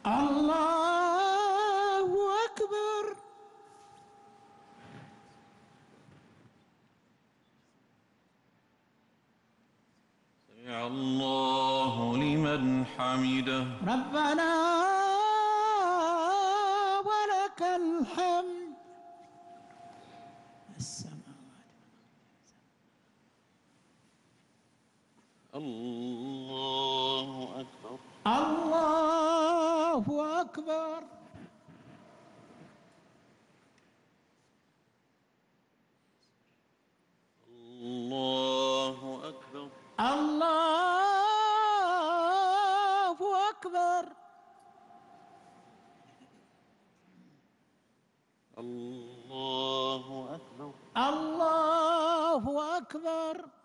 الله أكبر. سمع الله لمن حمده. ربنا ولك الحمد. السماوات. الله أكبر. الله أكبر. الله أكبر. الله أكبر. الله أكبر. الله أكبر.